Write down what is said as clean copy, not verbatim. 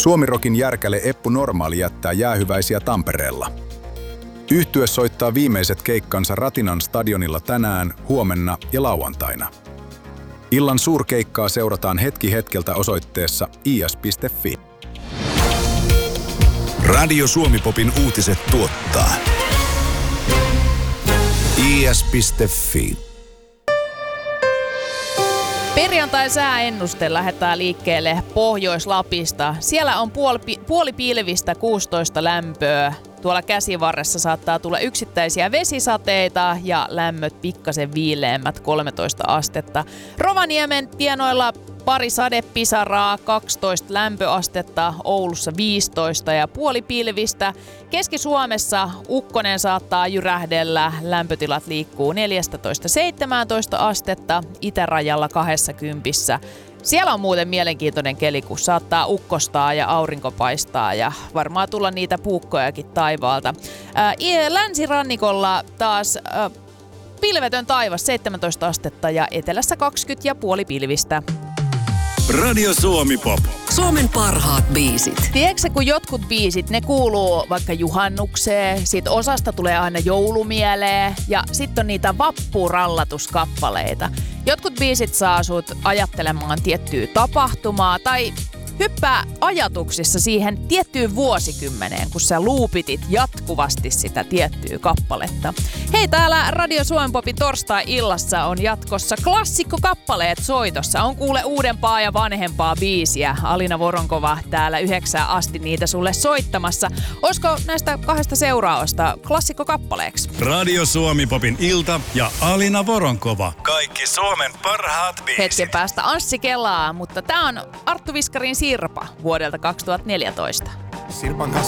Suomirokin järkäle Eppu Normaali jättää jäähyväisiä Tampereella. Yhtye soittaa viimeiset keikkansa Ratinan stadionilla tänään, huomenna ja lauantaina. Illan suurkeikkaa seurataan hetki hetkeltä osoitteessa is.fi. Radio Suomi-popin uutiset tuottaa is.fi. Perjantai-sääennuste lähdetään liikkeelle Pohjois-Lapista. Siellä on puolipilvistä 16 lämpöä. Tuolla käsivarressa saattaa tulla yksittäisiä vesisateita ja lämmöt pikkasen viileämmät 13 astetta. Rovaniemen tienoilla pari sadepisaraa, 12 lämpöastetta, Oulussa 15 ja puolipilvistä. Keski-Suomessa ukkonen saattaa jyrähdellä, lämpötilat liikkuu 14-17 astetta, itärajalla 20. Siellä on muuten mielenkiintoinen keli, kun saattaa ukkostaa ja aurinko paistaa ja varmaan tulla niitä puukkojakin taivaalta. Länsirannikolla taas pilvetön taivas 17 astetta ja etelässä 20 ja puolipilvistä. Radio Suomi-pop. Suomen parhaat biisit. Tiedätkö, kun jotkut biisit, ne kuuluu vaikka juhannukseen, sit osasta tulee aina joulumieleen ja sitten on niitä vappurallatuskappaleita. Jotkut biisit saa sut ajattelemaan tiettyä tapahtumaa tai hyppää ajatuksissa siihen tiettyyn vuosikymmeneen, kun sä luupitit jatkuvasti sitä tiettyä kappaletta. Hei, täällä Radio Suomi-popin torstai-illassa on jatkossa klassikkokappaleet soitossa. On kuule uudempaa ja vanhempaa biisiä. Alina Voronkova täällä 9 asti niitä sulle soittamassa. Olisiko näistä kahdesta seuraavasta klassikkokappaleeksi? Radio Suomi-popin ilta ja Alina Voronkova. Kaikki Suomen parhaat biisit. Hetken päästä Anssi Kelaa, mutta tää on Arttu Viskarin Sirpa vuodelta 2014. Sirpan